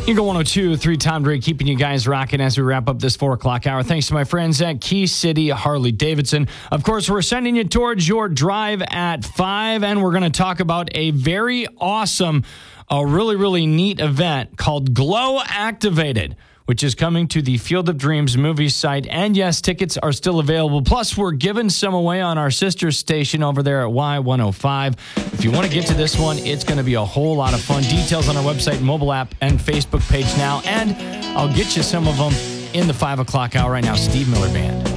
Eagle 102, 3 Tom Drake, keeping you guys rocking as we wrap up this 4 o'clock hour. Thanks to my friends at Key City Harley Davidson. Of course, we're sending you towards your drive at 5, and we're going to talk about a very awesome, a really, really neat event called Glow Activated, which is coming to the Field of Dreams movie site. And yes, tickets are still available. Plus, we're giving some away on our sister station over there at Y105. If you want to get to this one, it's going to be a whole lot of fun. Details on our website, mobile app, and Facebook page now. And I'll get you some of them in the 5 o'clock hour right now. Steve Miller Band.